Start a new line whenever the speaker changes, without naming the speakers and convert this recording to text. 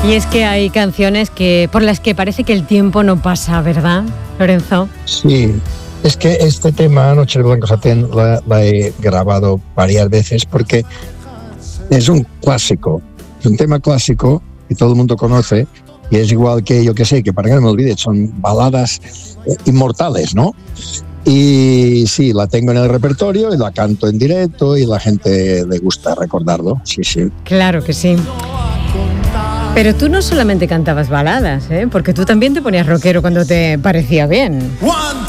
Y es que hay canciones por las que parece que el tiempo no pasa, ¿verdad, Lorenzo?
Sí, es que este tema, Noche de Blanco Satén, la he grabado varias veces porque es un clásico, es un tema clásico que todo el mundo conoce y es igual que, yo que sé, que para que no me olvide, son baladas inmortales, ¿no? Y sí, la tengo en el repertorio y la canto en directo y la gente le gusta recordarlo, sí, sí.
Claro que sí. Pero tú no solamente cantabas baladas, porque tú también te ponías rockero cuando te parecía bien.